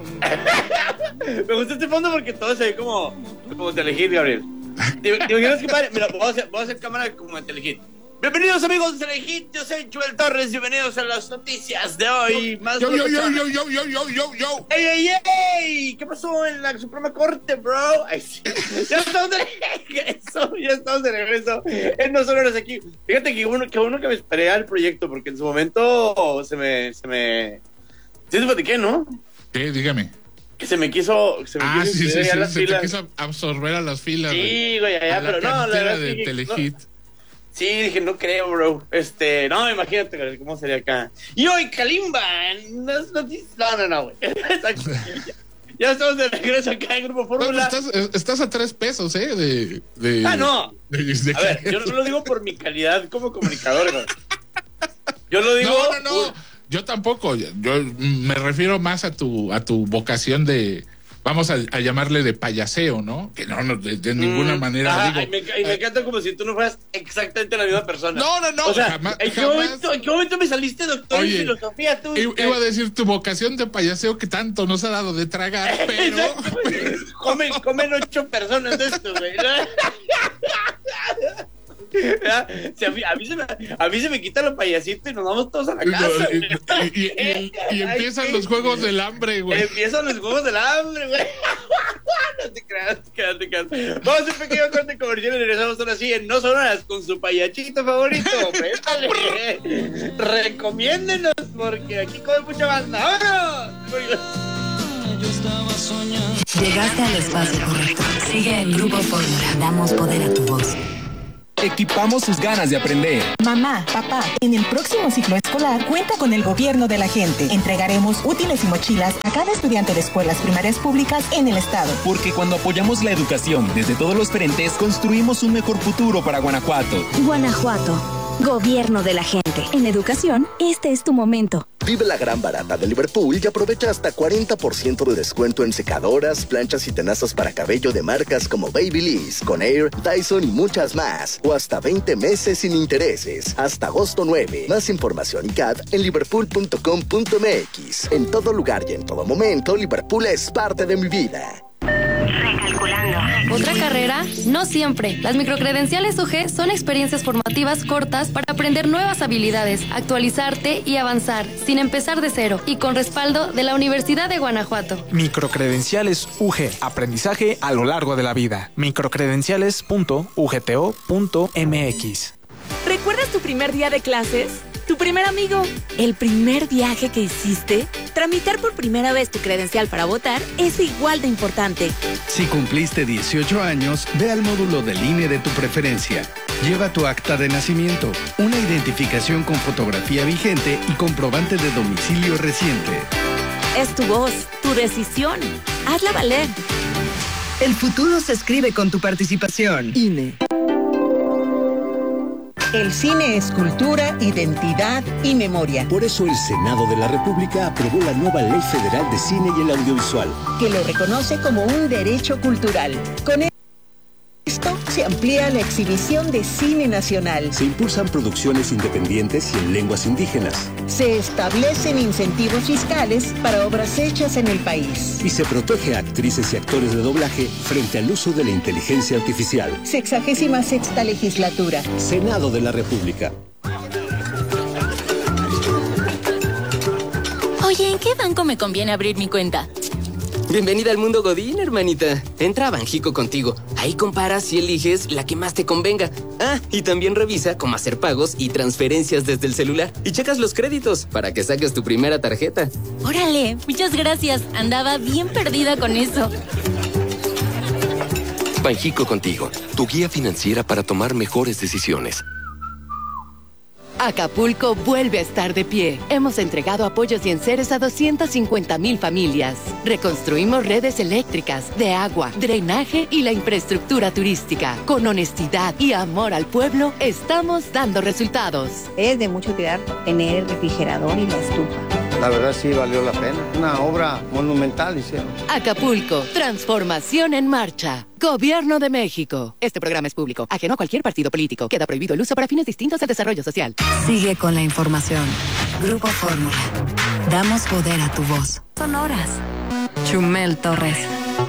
Me gusta este fondo porque todo se ve como Telehit, Gabriel. ¿Te imaginas qué padre? Mira, voy a hacer cámara como en Telehit. Bienvenidos amigos de Telehit, yo soy Joel Torres, bienvenidos a las noticias de hoy. Yo. ¡Ey! ¿Qué pasó en la Suprema Corte, bro? Ay, sí. Ya estamos de regreso. En 2 horas aquí. Fíjate que uno que me esperé al proyecto, porque en su momento se me... Sí te platiqué, ¿no? ¿Qué? Dígame. Que se me quiso sí, se te quiso absorber a las filas. Sí, güey, allá, pero no, la verdad de Telehit. No. Sí, dije, no creo, bro. No, imagínate cómo sería acá. Y hoy, Kalimba, no, güey. Ya estamos de regreso acá en Grupo Fórmula. Estás a 3 pesos, ¿eh? No. A ver, yo no lo digo por mi calidad como comunicador, güey. Yo lo digo... No. Yo tampoco. Yo me refiero más a tu vocación de... Vamos a llamarle de payaseo, ¿no? Que no de ninguna manera. Digo, me encanta como si tú no fueras exactamente la misma persona. No. O sea, ¿en qué momento me saliste doctor en filosofía tú? Iba a decir tu vocación de payaseo que tanto nos ha dado de tragar, pero... comen 8 personas de esto, güey. Si a mí se me quita los payasitos y nos vamos todos a la casa. Y empiezan los juegos del hambre, güey. Empiezan los juegos del hambre, güey. No te creas. Vamos a un pequeño corte comercial y regresamos ahora sí en 2 horas con su payachito favorito. Préstale. Recomiéndenos porque aquí come mucha banda. ¡Vámonos! Yo estaba soñando. Llegaste al espacio correcto. Sigue el Grupo Fórmula. Damos poder a tu voz. Equipamos sus ganas de aprender. Mamá, papá, en el próximo ciclo escolar cuenta con el gobierno de la gente. Entregaremos útiles y mochilas a cada estudiante de escuelas primarias públicas en el estado. Porque cuando apoyamos la educación desde todos los frentes, construimos un mejor futuro para Guanajuato. Guanajuato, gobierno de la gente. En educación, este es tu momento. Vive la gran barata de Liverpool y aprovecha hasta 40% de descuento en secadoras, planchas y tenazas para cabello de marcas como Babyliss, Conair, Dyson y muchas más. O hasta 20 meses sin intereses. Hasta agosto 9. Más información y CAT en liverpool.com.mx. En todo lugar y en todo momento, Liverpool es parte de mi vida. Recalculando. ¿Otra carrera? No siempre. Las microcredenciales UG son experiencias formativas cortas para aprender nuevas habilidades, actualizarte y avanzar, sin empezar de cero, y con respaldo de la Universidad de Guanajuato. Microcredenciales UG. Aprendizaje a lo largo de la vida. microcredenciales.ugto.mx. ¿Recuerdas tu primer día de clases? ¿Tu primer amigo? ¿El primer viaje que hiciste? Tramitar por primera vez tu credencial para votar es igual de importante. Si cumpliste 18 años, ve al módulo del INE de tu preferencia. Lleva tu acta de nacimiento, una identificación con fotografía vigente y comprobante de domicilio reciente. Es tu voz, tu decisión. Hazla valer. El futuro se escribe con tu participación. INE. El cine es cultura, identidad y memoria. Por eso el Senado de la República aprobó la nueva Ley Federal de Cine y el Audiovisual, que lo reconoce como un derecho cultural. Con esto se amplía la exhibición de cine nacional. Se impulsan producciones independientes y en lenguas indígenas. Se establecen incentivos fiscales para obras hechas en el país. Y se protege a actrices y actores de doblaje frente al uso de la inteligencia artificial. 66ª legislatura. Senado de la República. Oye, ¿en qué banco me conviene abrir mi cuenta? Bienvenida al mundo Godín, hermanita. Entra a Banjico contigo. Ahí comparas y eliges la que más te convenga. Ah, y también revisa cómo hacer pagos y transferencias desde el celular. Y checas los créditos para que saques tu primera tarjeta. Órale, muchas gracias. Andaba bien perdida con eso. Banjico contigo, tu guía financiera para tomar mejores decisiones. Acapulco vuelve a estar de pie. Hemos entregado apoyos y enseres a 250,000 familias. Reconstruimos redes eléctricas, de agua, drenaje y la infraestructura turística. Con honestidad y amor al pueblo, estamos dando resultados. Es de mucha utilidad tener el refrigerador y la estufa. La verdad sí valió la pena. Una obra monumental hicieron. Acapulco, transformación en marcha. Gobierno de México. Este programa es público, ajeno a cualquier partido político. Queda prohibido el uso para fines distintos del desarrollo social. Sigue con la información. Grupo Fórmula. Damos poder a tu voz. Son horas. Chumel Torres.